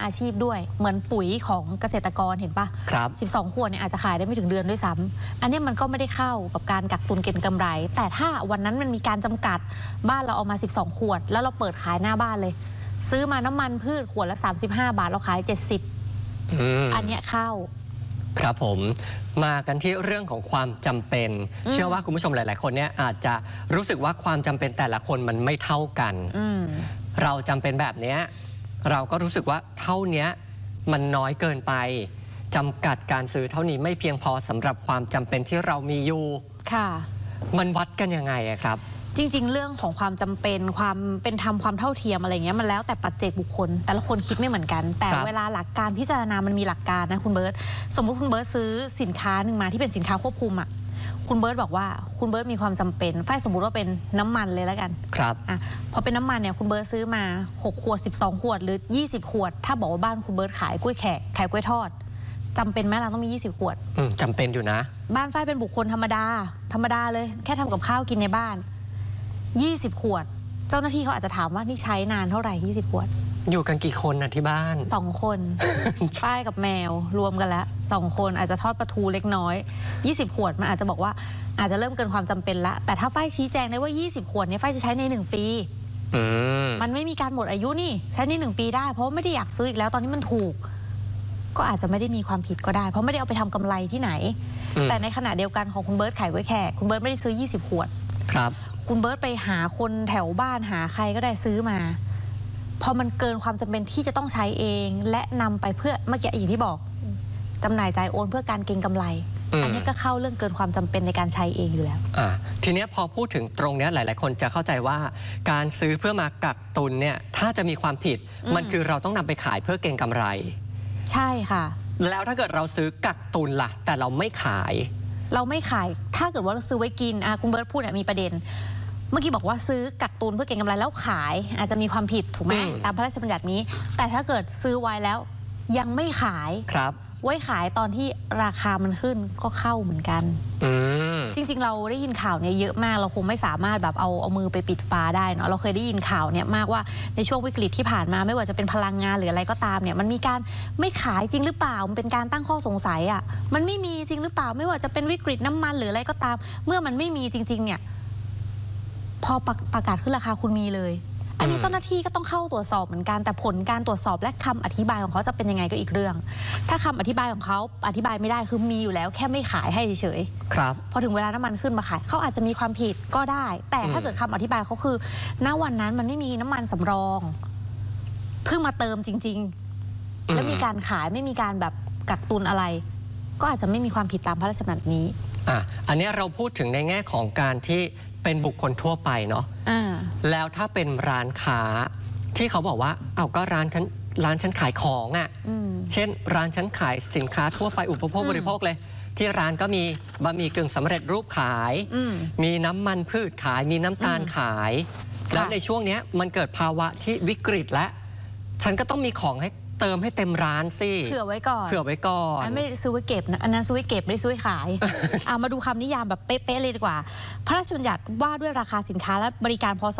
อาชีพด้วยเหมือนปุ๋ยของเกษตรกรเห็นปะครับ 12 ขวดเนี่ยอาจจะขายได้ไม่ถึงเดือนด้วยซ้ำอันนี้มันก็ไม่ได้เข้ากับการกักตุนเก็งกำไรแต่ถ้าวันนั้นมันมีการจำกัดบ้านเราเอามา12 ขวดแล้วเราเปิดขายหน้าบ้านเลยซื้อมาน้ำมันพืชขวดละ35 บาทเราขาย70อันเนี้ยเข้าครับผมมากันที่เรื่องของความจำเป็นเชื่อว่าคุณผู้ชมหลายๆคนเนี่ยอาจจะรู้สึกว่าความจำเป็นแต่ละคนมันไม่เท่ากันเราจำเป็นแบบนี้เราก็รู้สึกว่าเท่านี้มันน้อยเกินไปจำกัดการซื้อเท่านี้ไม่เพียงพอสำหรับความจำเป็นที่เรามีอยู่ค่ะมันวัดกันยังไงครับจริงๆเรื่องของความจำเป็นความเป็นธรรมความเท่าเทียมอะไรเงี้ยมันแล้วแต่ปัจเจกบุคคลแต่ละคนคิดไม่เหมือนกันแต่เวลาหลักการพิจารณามันมีหลักการนะคุณเบิร์ตสมมุติคุณเบิร์ตซื้อสินค้าหนึ่งมาที่เป็นสินค้าควบคุมอ่ะคุณเบิร์ตบอกว่าคุณเบิร์ตมีความจำเป็นฝ้ายสมมุติว่าเป็นน้ำมันเลยแล้วกันครับพอเป็นน้ำมันเนี่ยคุณเบิร์ตซื้อมา6 ขวด12 ขวดหรือ20 ขวดถ้าบอกว่าบ้านคุณเบิร์ตขายกล้วยแขกขายกล้วยทอดจำเป็นไหมเราต้องมี20 ขวดจำเป็นอยู่นะบ้านฝ้ายเป็นบุคคลธรรมดาเลยแค่ทำกับข้าวกินในบ้าน20 ขวดเจ้าหน้าที่เขาอาจจะถามว่านี่ใช้นานเท่าไหร่20 ขวดอยู่กันกี่คนนะที่บ้าน 2 คนฝ้ายกับแมวรวมกันแล้ว2 คนอาจจะทอดปลาทูเล็กน้อย20 ขวดมันอาจจะบอกว่าอาจจะเริ่มเกินความจำเป็นละแต่ถ้าฝ้ายชี้แจงได้ว่า20 ขวดเนี่ยฝ้ายจะใช้ใน1 ปีมันไม่มีการหมดอายุนี่ใช้ใน1 ปีได้เพราะไม่ได้อยากซื้ออีกแล้วตอนนี้มันถูกก็อาจจะไม่ได้มีความผิดก็ได้เพราะไม่ได้เอาไปทำกำไรที่ไหนแต่ในขณะเดียวกันของคุณเบิร์ตขายกล้วยแขกคุณเบิร์ตไม่ได้ซื้อ20 ขวดครับคุณเบิร์ตไปหาคนแถวบ้านหาใครก็ได้ซื้อมาพอมันเกินความจำเป็นที่จะต้องใช้เองและนำไปเพื่อเมื่อกี้อย่างที่บอกจำหน่ายจ่ายโอนเพื่อการเก็งกำไรอันนี้ก็เข้าเรื่องเกินความจำเป็นในการใช้เองอยู่แล้วทีนี้พอพูดถึงตรงนี้หลายๆคนจะเข้าใจว่าการซื้อเพื่อมากักตุนเนี่ยถ้าจะมีความผิดมันคือเราต้องนำไปขายเพื่อเก็งกำไรใช่ค่ะแล้วถ้าเกิดเราซื้อกักตุนล่ะแต่เราไม่ขายถ้าเกิดว่าเราซื้อไว้กินคุณเบิร์ตพูดมีประเด็นเมื่อกี้บอกว่าซื้อกักตุนเพื่อเก็งกำไรแล้วขายอาจจะมีความผิดถูกไหมตามพระราชบัญญัตินี้แต่ถ้าเกิดซื้อไว้แล้วยังไม่ขายครับไว้ขายตอนที่ราคามันขึ้นก็เข้าเหมือนกันจริงๆเราได้ยินข่าวเนี่ยเยอะมากเราคงไม่สามารถแบบเอามือไปปิดฟ้าได้เนาะเราเคยได้ยินข่าวเนี่ยมากว่าในช่วงวิกฤตที่ผ่านมาไม่ว่าจะเป็นพลังงานหรืออะไรก็ตามเนี่ยมันมีการไม่ขายจริงหรือเปล่ามันเป็นการตั้งข้อสงสัยมันไม่มีจริงหรือเปล่าไม่ว่าจะเป็นวิกฤตน้ำมันหรืออะไรก็ตามเมื่อมันไม่มีจริงๆเนี่ยพอประกาศขึ้นราคาคุณมีเลยอันนี้เจ้าหน้าที่ก็ต้องเข้าตรวจสอบเหมือนกันแต่ผลการตรวจสอบและคำอธิบายของเขาจะเป็นยังไงก็อีกเรื่องถ้าคำอธิบายของเขาอธิบายไม่ได้คือมีอยู่แล้วแค่ไม่ขายให้เฉยๆครับพอถึงเวลาน้ำมันขึ้นมาขายเขาอาจจะมีความผิดก็ได้แต่ถ้าเกิดคำอธิบายเขาคือณวันนั้นมันไม่มีน้ำมันสำรองเพิ่งมาเติมจริงๆแล้วมีการขายไม่มีการแบบกักตุนอะไรก็อาจจะไม่มีความผิดตามพระราชบัญญัตินี้อันนี้เราพูดถึงในแง่ของการที่เป็นบุคคลทั่วไปเนาะแล้วถ้าเป็นร้านค้าที่เขาบอกว่าก็ร้านฉันขายของเช่นร้านฉันขายสินค้าทั่วไปอุปโภคบริโภคเลยที่ร้านก็มีบะหมี่กึ่งสำเร็จรูปขายมีน้ำมันพืชขายมีน้ำตาลขายแล้วในช่วงนี้มันเกิดภาวะที่วิกฤตและฉันก็ต้องมีของให้เติมให้เต็มร้านสิเผื่อไว้ก่อนไม่ได้ซื้อไว้เก็บนะอันนั้นซื้อไว้เก็บไม่ได้ซื้อไว้ขายมาดูคำนิยามแบบเป๊ะๆเลยดีกว่าพระราชบัญญัติว่าด้วยราคาสินค้าและบริการพ.ศ.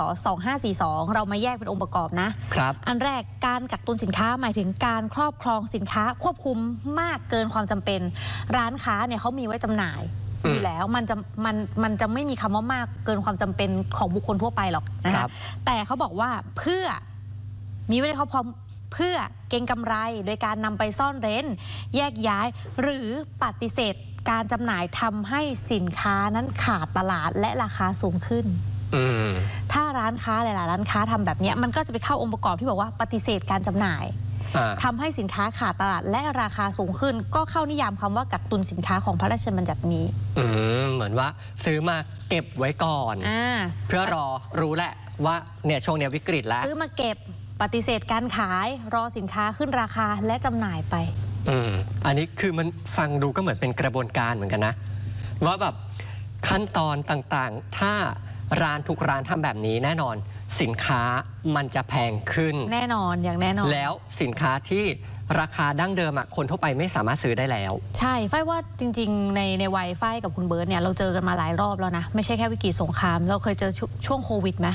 2542เรามาแยกเป็นองค์ประกอบนะครับอันแรกการกักตุนสินค้าหมายถึงการครอบครองสินค้าควบคุมมากเกินความจำเป็นร้านค้าเนี่ยเขามีไว้จำหน่ายอยู่แล้วมันจะไม่มีคำว่ามากเกินความจำเป็นของบุคคลทั่วไปหรอกนะคะแต่เขาบอกว่าเพื่อมีไว้ในครอบครองเพื่อเก็งกำไรโดยการนำไปซ่อนเร้นแยกย้ายหรือปฏิเสธการจำหน่ายทำให้สินค้านั้นขาดตลาดและราคาสูงขึ้นถ้าร้านค้าหลายๆร้านค้าทำแบบนี้มันก็จะไปเข้าองค์ประกอบที่บอกว่าปฏิเสธการจำหน่ายทำให้สินค้าขาดตลาดและราคาสูงขึ้นก็เข้านิยามคำว่ากักตุนสินค้าของพระราชบัญญัตินี้เหมือนว่าซื้อมาเก็บไว้ก่อนเพื่อรอรู้แหละว่าเนี่ยช่วงนี้วิกฤตแล้วซื้อมาเก็บปฏิเสธการขายรอสินค้าขึ้นราคาและจำหน่ายไปอันนี้คือมันฟังดูก็เหมือนเป็นกระบวนการเหมือนกันนะว่าแบบขั้นตอนต่างๆถ้าร้านทุกร้านทำแบบนี้แน่นอนสินค้ามันจะแพงขึ้นแน่นอนอย่างแน่นอนแล้วสินค้าที่ราคาดั้งเดิมคนทั่วไปไม่สามารถซื้อได้แล้วใช่ฝ้ายว่าจริงๆในวัยฝ้ายกับคุณเบิร์ตเนี่ยเราเจอกันมาหลายรอบแล้วนะไม่ใช่แค่วิกฤตสงครามเราเคยเจอช่วงโควิดไหม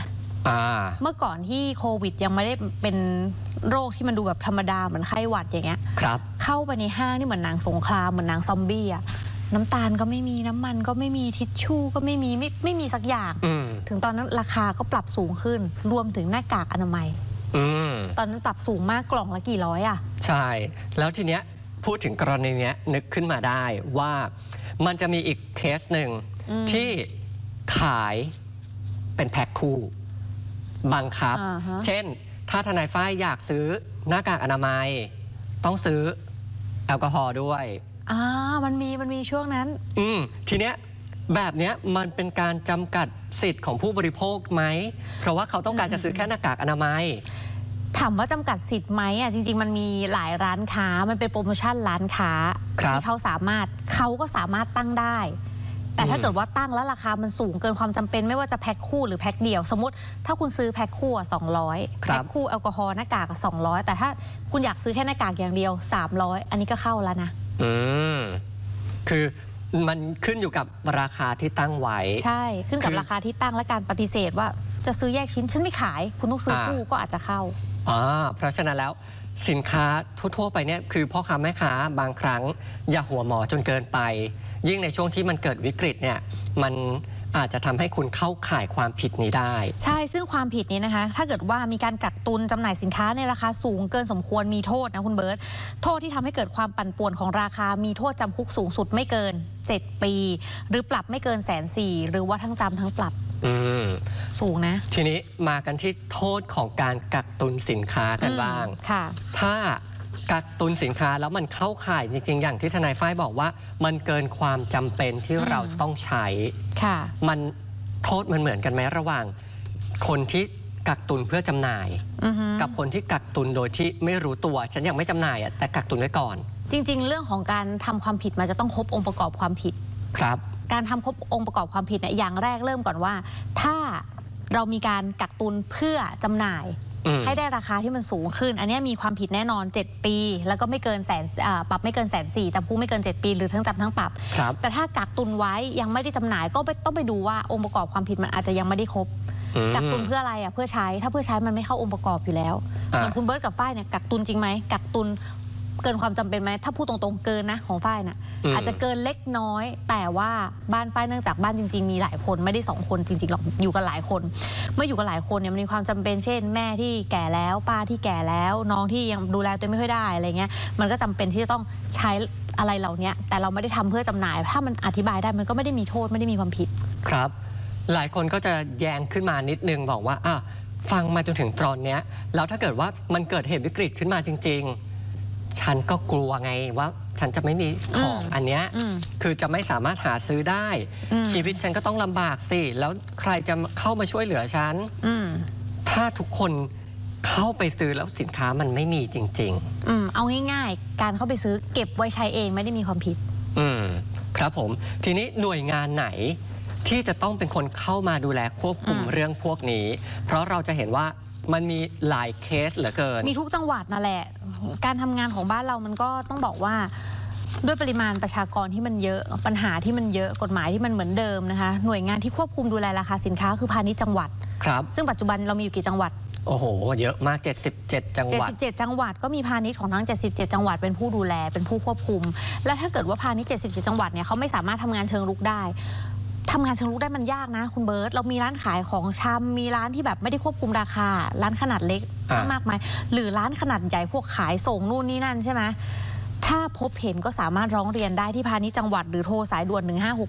เมื่อก่อนที่โควิดยังไม่ได้เป็นโรคที่มันดูแบบธรรมดาเหมือนไข้หวัดอย่างเงี้ยครับเข้าไปในห้างนี่เหมือนหนังสงครามเหมือนหนังซอมบี้อะน้ำตาลก็ไม่มีน้ำมันก็ไม่มีทิชชู่ก็ไม่มีสักอย่างถึงตอนนั้นราคาก็ปรับสูงขึ้นรวมถึงหน้ากากอนามัยตอนนั้นปรับสูงมากกล่องละกี่ร้อยอะใช่แล้วทีเนี้ยพูดถึงกรณีเนี้ยนึกขึ้นมาได้ว่ามันจะมีอีกเคสหนึ่งที่ขายเป็นแพ็คคู่บังคับเช่นถ้าทนายฝ้ายอยากซื้อหน้ากากอนามัยต้องซื้อแอลกอฮอล์ด้วยมันมีช่วงนั้นทีเนี้ยแบบเนี้ยมันเป็นการจำกัดสิทธิ์ของผู้บริโภคไหมเพราะว่าเขาต้องการจะซื้อแค่หน้ากากอนามัยถามว่าจำกัดสิทธิ์ไหมจริงๆมันมีหลายร้านค้ามันเป็นโปรโมชั่นร้านค้าที่เขาก็สามารถตั้งได้แต่ถ้าเกิดว่าตั้งแล้วราคามันสูงเกินความจำเป็นไม่ว่าจะแพ็คคู่หรือแพ็คเดียวสมมติถ้าคุณซื้อแพ็คคู่200แพ็คคู่แอลกอฮอล์หน้ากาก200แต่ถ้าคุณอยากซื้อแค่หน้ากากอย่างเดียว300อันนี้ก็เข้าแล้วนะคือมันขึ้นอยู่กับราคาที่ตั้งไว้ใช่ขึ้นกับราคาที่ตั้งและการปฏิเสธว่าจะซื้อแยกชิ้นฉันไม่ขายคุณต้องซื้อคู่ก็อาจจะเข้าเพราะฉะนั้นแล้วสินค้าทั่วๆไปเนี่ยคือพ่อค้าแม่ค้าบางครั้งอย่าหัวหมอจนเกินไปยิ่งในช่วงที่มันเกิดวิกฤตเนี่ยมันอาจจะทำให้คุณเข้าข่ายความผิดนี้ได้ใช่ซึ่งความผิดนี้นะคะถ้าเกิดว่ามีการกักตุนจำหน่ายสินค้าในราคาสูงเกินสมควรมีโทษนะคุณเบิร์ตโทษที่ทำให้เกิดความปั่นป่วนของราคามีโทษจำคุกสูงสุดไม่เกิน7 ปีหรือปรับไม่เกิน140,000หรือว่าทั้งจำทั้งปรับสูงนะทีนี้มากันที่โทษของการกักตุนสินค้ากันบ้างถ้ากักตุนสินค้าแล้วมันเข้าข่ายจริงๆอย่างที่ทนายฝ้ายบอกว่ามันเกินความจำเป็นที่เราต้องใช้มันโทษมันเหมือนกันไหมระหว่างคนที่กักตุนเพื่อจำหน่ายกับคนที่กักตุนโดยที่ไม่รู้ตัวฉันยังไม่จำหน่ายแต่กักตุนไว้ก่อนจริงๆเรื่องของการทำความผิดมันจะต้องครบองค์ประกอบความผิดครับการทำครบองค์ประกอบความผิดเนี่ยอย่างแรกเริ่มก่อนว่าถ้าเรามีการกักตุนเพื่อจำหน่ายให้ได้ราคาที่มันสูงขึ้นอันนี้มีความผิดแน่นอน7 ปีแล้วก็ไม่เกินปรับไม่เกิน140,000จำคุกไม่เกิน7 ปีหรือทั้งจำทั้งปรับแต่ถ้ากักตุนไว้ยังไม่ได้จำหน่ายก็ต้องไปดูว่าองค์ประกอบความผิดมันอาจจะยังไม่ได้ครบกักตุนเพื่ออะไรเพื่อใช้ถ้าเพื่อใช้มันไม่เข้าองค์ประกอบอยู่แล้วอย่างคุณเบิร์ตกับฝ้ายเนี่ยกักตุนจริงไหมกักตุนเกินความจำเป็นไหมถ้าพูดตรงๆเกินนะของฝ้ายน่ะอาจจะเกินเล็กน้อยแต่ว่าบ้านฝ้ายเนื่องจากบ้านจริงๆมีหลายคนไม่ได้2 คนจริงๆหรอกอยู่กันหลายคนเมื่ออยู่กันหลายคนเนี่ยมันมีความจำเป็นเช่นแม่ที่แก่แล้วป้าที่แก่แล้วน้องที่ยังดูแลตัวไม่ค่อยได้อะไรเงี้ยมันก็จำเป็นที่จะต้องใช้อะไรเหล่านี้แต่เราไม่ได้ทำเพื่อจำหน่ายถ้ามันอธิบายได้มันก็ไม่ได้มีโทษไม่ได้มีความผิดครับหลายคนก็จะแย้งขึ้นมานิดนึงบอกว่าฟังมาจนถึงตอนนี้แล้วถ้าเกิดว่ามันเกิดเหตุวิกฤตขึ้นมาจริงๆฉันก็กลัวไงว่าฉันจะไม่มีของอันเนี้ยคือจะไม่สามารถหาซื้อได้ชีวิตฉันก็ต้องลำบากสิแล้วใครจะเข้ามาช่วยเหลือฉันถ้าทุกคนเข้าไปซื้อแล้วสินค้ามันไม่มีจริงเอาง่ายๆการเข้าไปซื้อเก็บไว้ใช้เองไม่ได้มีความผิดครับผมทีนี้หน่วยงานไหนที่จะต้องเป็นคนเข้ามาดูแลควบคุมเรื่องพวกนี้เพราะเราจะเห็นว่ามันมีหลายเคสเหลือเกินมีทุกจังหวัดนั่นแหละการทำงานของบ้านเรามันก็ต้องบอกว่าด้วยปริมาณประชากรที่มันเยอะปัญหาที่มันเยอะกฎหมายที่มันเหมือนเดิมนะคะหน่วยงานที่ควบคุมดูแลราคาสินค้าคือพาณิชย์จังหวัดครับซึ่งปัจจุบันเรามีอยู่กี่จังหวัดโอ้โหเยอะมาก77 จังหวัด 77 จังหวัดก็มีพาณิชย์ของทั้ง77 จังหวัดเป็นผู้ดูแลเป็นผู้ควบคุมและถ้าเกิดว่าพาณิชย์77 จังหวัดเนี่ยเขาไม่สามารถทำงานเชิงรุกได้ทำงานเชิงรุกได้มันยากนะคุณเบิร์ตเรามีร้านขายของชำมีร้านที่แบบไม่ได้ควบคุมราคาร้านขนาดเล็กมากมายหรือร้านขนาดใหญ่พวกขายส่งนู่นนี่นั่นใช่ไหมถ้าพบเห็นก็สามารถร้องเรียนได้ที่พาณิชย์จังหวัดหรือโทรสายด่วน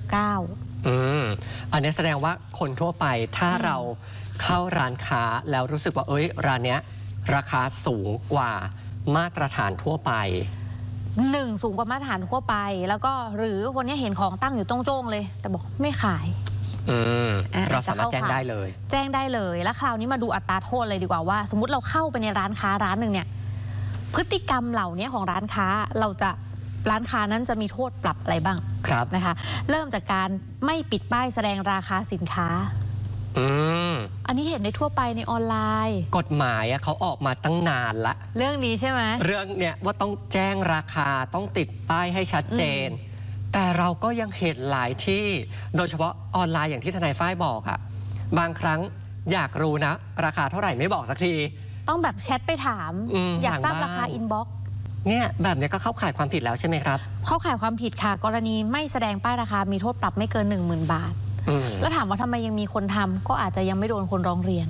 1569 อันนี้แสดงว่าคนทั่วไปถ้าเราเข้าร้านค้าแล้วรู้สึกว่าร้านเนี้ยราคาสูงกว่ามาตรฐานทั่วไปสูงกว่ามาตรฐานทั่วไปแล้วก็หรือคนนี้เห็นของตั้งอยู่โจ้งๆเลยแต่บอกไม่ขายเราสามารถแจ้งได้เลยแล้วคราวนี้มาดูอัตราโทษเลยดีกว่าว่าสมมติเราเข้าไปในร้านค้าร้านหนึ่งเนี่ยพฤติกรรมเหล่านี้ของร้านค้าร้านค้านั้นจะมีโทษปรับอะไรบ้างนะคะเริ่มจากการไม่ปิดป้ายแสดงราคาสินค้าอันนี้เห็นในทั่วไปในออนไลน์กฎหมายเขาออกมาตั้งนานละเรื่องนี้ใช่ไหมเรื่องเนี้ยว่าต้องแจ้งราคาต้องติดป้ายให้ชัดเจนแต่เราก็ยังเห็นหลายที่โดยเฉพาะออนไลน์อย่างที่ทนายฝ้ายบอกบางครั้งอยากรู้นะราคาเท่าไหร่ไม่บอกสักทีต้องแบบแชทไปถามอยากทราบราคาอินบ็อกซ์เนี่ยแบบนี้ก็เข้าข่ายความผิดแล้วใช่ไหมครับเข้าข่ายความผิดค่ะกรณีไม่แสดงป้ายราคามีโทษปรับไม่เกิน 10,000 บาทแล้วถามว่าทำไมยังมีคนทำก็อาจจะยังไม่โดนคนร้องเรียน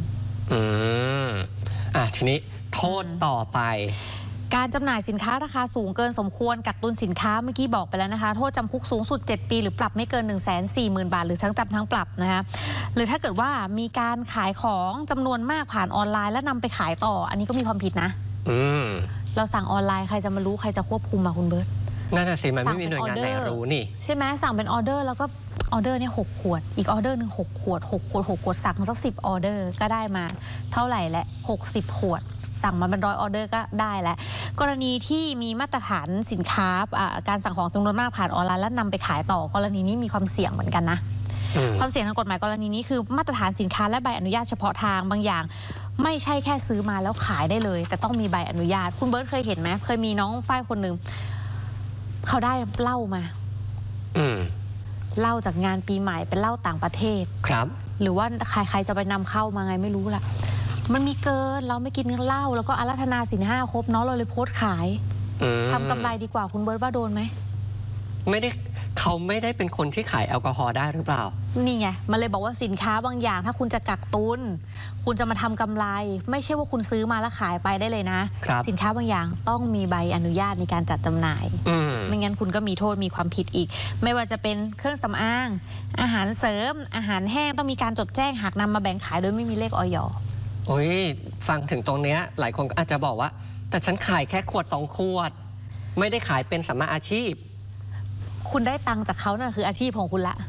ทีนี้โทษต่อไปการจำหน่ายสินค้าราคาสูงเกินสมควรกักตุนสินค้าเมื่อกี้บอกไปแล้วนะคะโทษจำคุกสูงสุด7 ปีหรือปรับไม่เกิน 140,000 บาทหรือทั้งจำทั้งปรับนะคะหรือถ้าเกิดว่ามีการขายของจำนวนมากผ่านออนไลน์แล้วนำไปขายต่ออันนี้ก็มีความผิดนะเราสั่งออนไลน์ใครจะมารู้ใครจะควบคุมมาคุณเบิร์ตนั่นน่ะสิมันไม่มีหน่วยงานไหนรู้นี่ใช่ไหมสั่งเป็นออเดอร์แล้วก็ออเดอร์เนี่ย6 ขวดอีกออเดอร์หนึ่ง6 ขวดสั่งสัก10 ออเดอร์ก็ได้มาเท่าไหร่และ60 ขวดสั่งมาเป็น100 ออเดอร์ก็ได้แล้วกรณีที่มีมาตรฐานสินค้าการสั่งของจำนวนมากผ่านออนไลน์แล้วนำไปขายต่อกรณีนี้มีความเสี่ยงเหมือนกันนะความเสี่ยงทางกฎหมายกรณีนี้คือมาตรฐานสินค้าและใบอนุญาตเฉพาะทางบางอย่างไม่ใช่แค่ซื้อมาแล้วขายได้เลยแต่ต้องมีใบอนุญาตคุณเบิร์ตเคยเห็นไหมเคยมีน้องฝ้ายคนหนึ่งเขาได้เหล้ามาเหล้าจากงานปีใหม่เป็นเหล้าต่างประเทศครับหรือว่าใครจะไปนำเข้ามาไงไม่รู้ละมันมีเกินเราไม่กินเหล้าแล้วก็อาราธนาศีล 5ครบเนาะเราเลยโพสต์ขายทำกำไรดีกว่าคุณเบิร์ตว่าโดนไหมไม่ได้เขาไม่ได้เป็นคนที่ขายแอลกอฮอล์ได้หรือเปล่านี่ไงมันเลยบอกว่าสินค้าบางอย่างถ้าคุณจะกักตุนคุณจะมาทำกำไรไม่ใช่ว่าคุณซื้อมาแล้วขายไปได้เลยนะสินค้าบางอย่างต้องมีใบอนุญาตในการจัดจำหน่ายไม่งั้นคุณก็มีโทษมีความผิดอีกไม่ว่าจะเป็นเครื่องสำอางอาหารเสริมอาหารแห้งต้องมีการจดแจ้งหากนำมาแบ่งขายโดยไม่มีเลขอย. โอ้ยฟังถึงตรงเนี้ยหลายคนอาจจะบอกว่าแต่ฉันขายแค่ขวด2 ขวดไม่ได้ขายเป็นสัมมาอาชีพคุณได้ตังค์จากเขานั่นคืออาชีพของคุณละ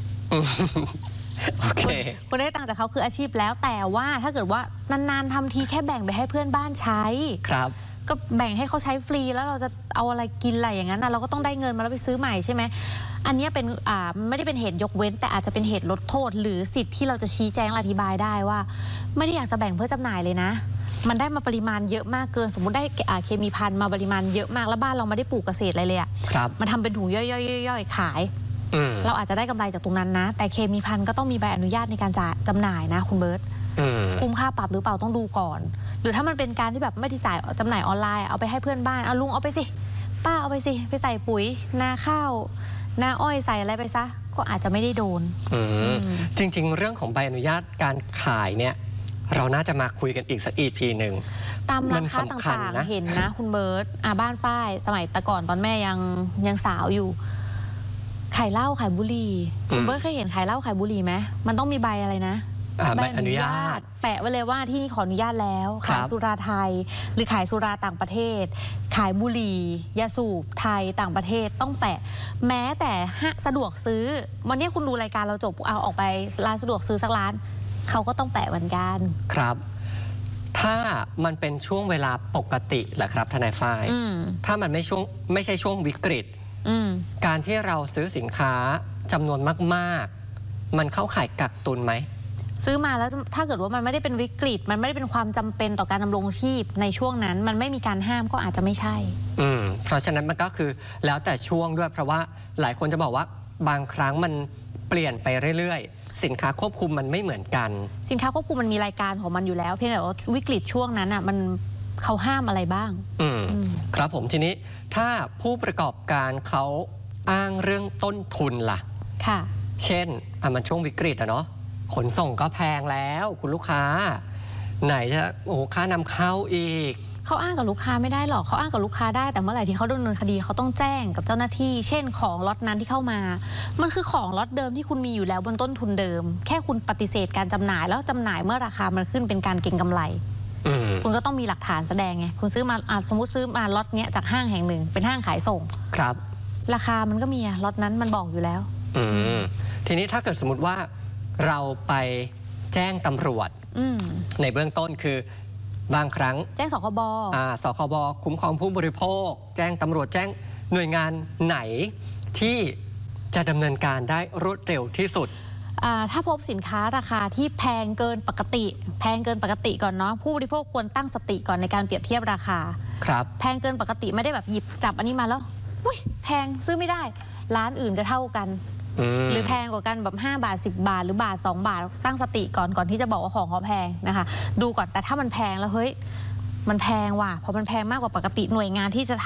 โอเคคุณได้ตังค์จากเขาคืออาชีพแล้วแต่ว่าถ้าเกิดว่านานๆทำทีแค่แบ่งไปให้เพื่อนบ้านใช้ครับก็แบ่งให้เขาใช้ฟรีแล้วเราจะเอาอะไรกินอะไรอย่างนั้นนะเราก็ต้องได้เงินมาแล้วไปซื้อใหม่ใช่ไหมอันนี้เป็นไม่ได้เป็นเหตุยกเว้นแต่อาจจะเป็นเหตุลดโทษหรือสิทธิ์ที่เราจะชี้แจงอธิบายได้ว่าไม่ได้อยากจะแบ่งเพื่อจำหน่ายเลยนะมันได้มาปริมาณเยอะมากเกินสมมุติได้เคมีภัณฑ์มาปริมาณเยอะมากแล้วบ้านเราไม่ได้ปลูกเกษตรอะไรเลยมันทำเป็นถุงย่อยๆขายเราอาจจะได้กำไรจากตรงนั้นนะแต่เคมีภัณฑ์ก็ต้องมีใบอนุญาตในการจำหน่ายนะคุณเบิร์ตคุ้มค่าปรับหรือเปล่าต้องดูก่อนหรือถ้ามันเป็นการที่แบบไม่ได้จ่ายจำหน่ายออนไลน์เอาไปให้เพื่อนบ้านเอาลุงเอาไปสิป้าเอาไปสิไปใส่ปุ๋ยนาข้าวนาอ้อยใส่อะไรไปซะก็อาจจะไม่ได้โดนจริงๆเรื่องของใบอนุญาตการขายเนี่ยเราน่าจะมาคุยกันอีกสัก EP หนึ่งตามร้านค้าต่างๆเห็นนะคุณเบิร์ตบ้านฝ้ายสมัยแต่ก่อนตอนแม่ยังสาวอยู่ขายเหล้าขายบุหรี่คุณเบิร์ตเคยเห็นขายเหล้าขายบุหรี่ไหมมันต้องมีใบอะไรนะใบอนุญาตแปะไว้เลยว่าที่นี่ขออนุญาตแล้วขายสุราไทยหรือขายสุราต่างประเทศขายบุหรี่ยาสูบไทยต่างประเทศต้องแปะแม้แต่สะดวกซื้อวันนี้คุณดูรายการเราจบเอาออกไปร้านสะดวกซื้อสักร้านเขาก็ต้องแปะเหมือนกันครับถ้ามันเป็นช่วงเวลาปกติแหละครับทนายฝ้ายถ้ามันไม่ใช่ช่วงวิกฤตการที่เราซื้อสินค้าจำนวนมากๆมันเข้าข่ายกักตุนไหมซื้อมาแล้วถ้าเกิดว่ามันไม่ได้เป็นวิกฤตมันไม่ได้เป็นความจำเป็นต่อการดำรงชีพในช่วงนั้นมันไม่มีการห้ามก็อาจจะไม่ใช่เพราะฉะนั้นมันก็คือแล้วแต่ช่วงด้วยเพราะว่าหลายคนจะบอกว่าบางครั้งมันเปลี่ยนไปเรื่อยๆสินค้าควบคุมมันไม่เหมือนกันสินค้าควบคุมมันมีรายการของมันอยู่แล้วเพียงแต่ว่าวิกฤตช่วงนั้นอ่ะมันเขาห้ามอะไรบ้างครับผมทีนี้ถ้าผู้ประกอบการเขาอ้างเรื่องต้นทุนล่ะค่ะเช่นมันช่วงวิกฤตอะเนาะขนส่งก็แพงแล้วคุณลูกค้าไหนจะค่านำเข้าอีกเขาอ้างกับลูกค้าไม่ได้หรอกเขาอ้างกับลูกค้าได้แต่เมื่อไหร่ที่เขาดำเนินคดีเขาต้องแจ้งกับเจ้าหน้าที่เช่นของล็อตนั้นที่เข้ามามันคือของล็อตเดิมที่คุณมีอยู่แล้วบนต้นทุนเดิมแค่คุณปฏิเสธการจำหน่ายแล้วจำหน่ายเมื่อราคามันขึ้นเป็นการเก็งกำไรคุณก็ต้องมีหลักฐานแสดงไงคุณซื้อมาสมมติซื้อมาล็อตเนี้ยจากห้างแห่งหนึ่งเป็นห้างขายส่งครับราคามันก็มีล็อตนั้นมันบอกอยู่แล้วทีนี้ถ้าเกิดสมมติว่าเราไปแจ้งตำรวจในเบื้องต้นคือบางครั้งแจ้งสคบสคบคุ้มครองผู้บริโภคแจ้งตำรวจแจ้งหน่วยงานไหนที่จะดำเนินการได้รวดเร็วที่สุดถ้าพบสินค้าราคาที่แพงเกินปกติก่อนเนาะผู้บริโภคควรตั้งสติก่อนในการเปรียบเทียบราคาครับแพงเกินปกติไม่ได้แบบหยิบจับอันนี้มาแล้วอุ้ยแพงซื้อไม่ได้ร้านอื่นก็เท่ากันหรือแพงกว่ากันแบบ5 บาท 10 บาทหรือบาท 2 บาทตั้งสติก่อนที่จะบอกว่าของเขาแพงนะคะดูก่อนแต่ถ้ามันแพงแล้วเฮ้ยมันแพงว่ะพอมันแพงมากกว่าปกติหน่วยงานที่จะ